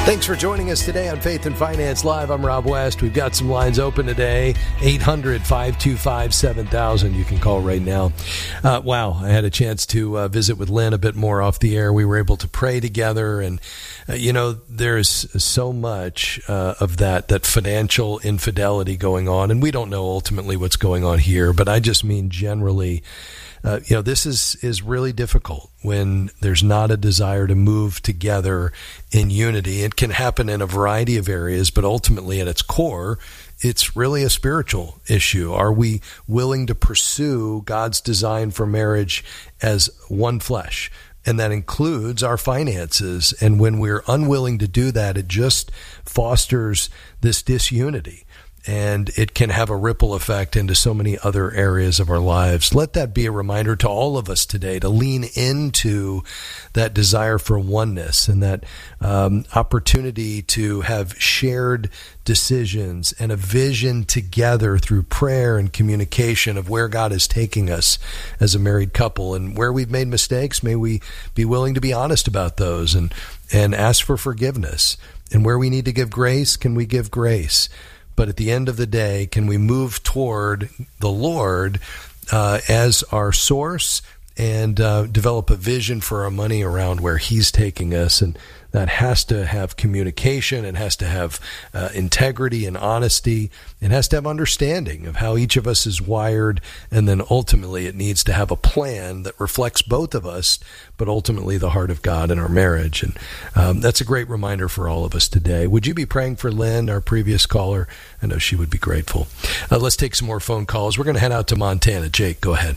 Thanks for joining us today on Faith and Finance Live. I'm Rob West. We've got some lines open today, 800-525-7000. You can call right now. Wow, I had a chance to visit with Lynn a bit more off the air. We were able to pray together, and there's so much of that financial infidelity going on, and we don't know ultimately what's going on here, but I just mean generally. This is really difficult when there's not a desire to move together in unity. It can happen in a variety of areas, but ultimately at its core, it's really a spiritual issue. Are we willing to pursue God's design for marriage as one flesh? And that includes our finances. And when we're unwilling to do that, it just fosters this disunity. And it can have a ripple effect into so many other areas of our lives. Let that be a reminder to all of us today to lean into that desire for oneness and that opportunity to have shared decisions and a vision together through prayer and communication of where God is taking us as a married couple. And where we've made mistakes, may we be willing to be honest about those and ask for forgiveness. And where we need to give grace, can we give grace? But at the end of the day, can we move toward the Lord as our source and develop a vision for our money around where He's taking us? And that has to have communication. It has to have integrity and honesty. It has to have understanding of how each of us is wired. And then ultimately it needs to have a plan that reflects both of us, but ultimately the heart of God in our marriage. And that's a great reminder for all of us today. Would you be praying for Lynn, our previous caller? I know she would be grateful. Let's take some more phone calls. We're going to head out to Montana. Jake, go ahead.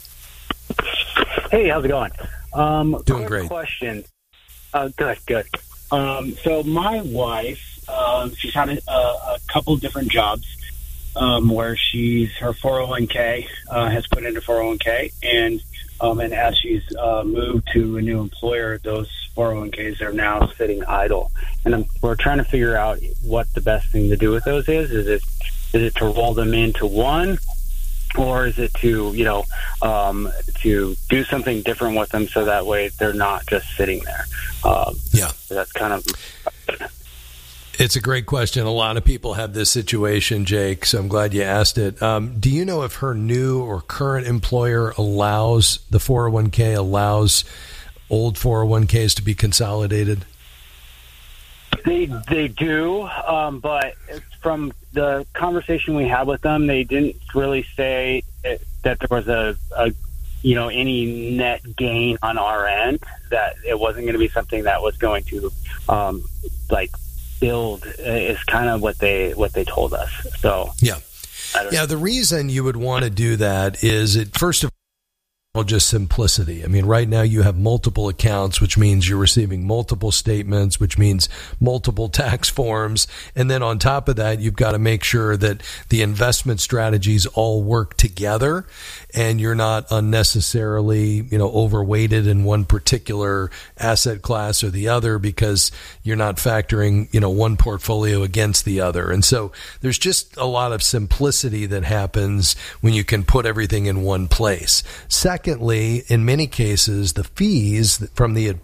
Hey, how's it going? Doing great. Question. Good. So my wife, she's had a couple different jobs where her 401k has put into 401k, and as she's moved to a new employer, those 401ks are now sitting idle, and we're trying to figure out what the best thing to do with those is. Is it to roll them into one? Or is it to do something different with them so that way they're not just sitting there? Yeah. That's kind of... It's a great question. A lot of people have this situation, Jake, so I'm glad you asked it. Do you know if her new or current employer allows the 401k, allows old 401ks to be consolidated? They do, but from the conversation we had with them, they didn't really say that there was any net gain on our end, that it wasn't going to be something that was going to build, is kind of what they told us. So yeah. The reason you would want to do that is first of all, just simplicity. I mean, right now you have multiple accounts, which means you're receiving multiple statements, which means multiple tax forms. And then on top of that, you've got to make sure that the investment strategies all work together and you're not unnecessarily, overweighted in one particular asset class or the other because you're not factoring, one portfolio against the other. And so there's just a lot of simplicity that happens when you can put everything in one place. Secondly, in many cases, the fees from the